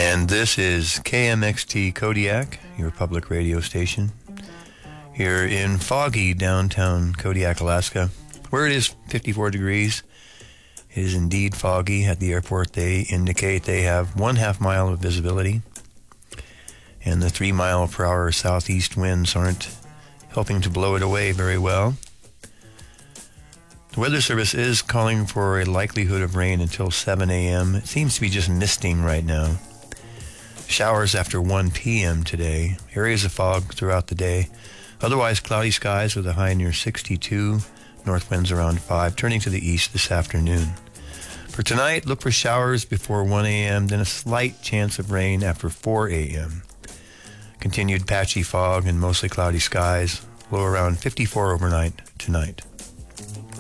And this is KMXT Kodiak, your public radio station, here in foggy downtown Kodiak, Alaska, where it is 54 degrees. It is indeed foggy. At the airport, they indicate they have 1/2 mile of visibility, and the 3-mile-per-hour southeast winds aren't helping to blow it away very well. The Weather Service is calling for a likelihood of rain until 7 a.m. It seems to be just misting right now. Showers after 1 p.m. today. Areas of fog throughout the day. Otherwise, cloudy skies with a high near 62. North winds around 5, turning to the east this afternoon. For tonight, look for showers before 1 a.m., then a slight chance of rain after 4 a.m. Continued patchy fog and mostly cloudy skies. Low around 54 overnight tonight.